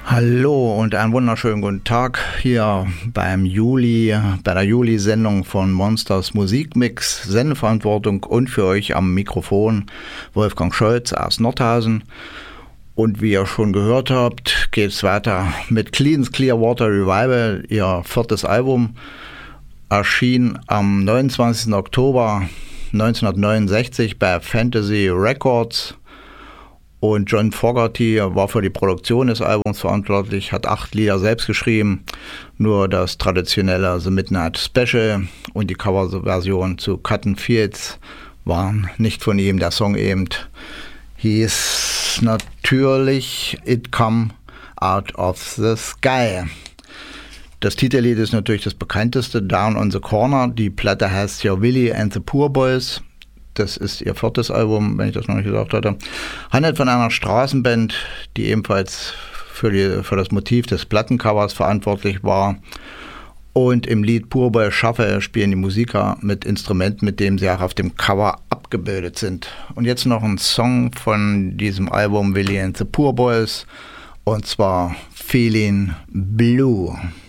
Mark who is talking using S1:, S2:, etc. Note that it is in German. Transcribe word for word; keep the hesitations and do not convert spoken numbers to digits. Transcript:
S1: Hallo und einen wunderschönen guten Tag hier beim Juli, bei der Juli-Sendung von Monsters Musikmix. Sendeverantwortung und für euch am Mikrofon Wolfgang Scholz aus Nordhausen. Und wie ihr schon gehört habt, geht es weiter mit Creedence Clearwater Revival. Ihr viertes Album erschien am neunundzwanzigsten Oktober neunzehnhundertneunundsechzig bei Fantasy Records. Und John Fogerty war für die Produktion des Albums verantwortlich, hat acht Lieder selbst geschrieben, nur das traditionelle The Midnight Special und die Coverversion zu Cotton Fields waren nicht von ihm. Der Song eben hieß natürlich It Come Out of the Sky. Das Titellied ist natürlich das bekannteste, Down on the Corner. Die Platte heißt ja Willie and the Poor Boys. Das ist ihr viertes Album, wenn ich das noch nicht gesagt hatte. Handelt von einer Straßenband, die ebenfalls für, die, für das Motiv des Plattencovers verantwortlich war. Und im Lied Poor Boy Shuffle spielen die Musiker mit Instrumenten, mit dem sie auch auf dem Cover abgebildet sind. Und jetzt noch ein Song von diesem Album Willie and the Poor Boys, und zwar Feeling Blue.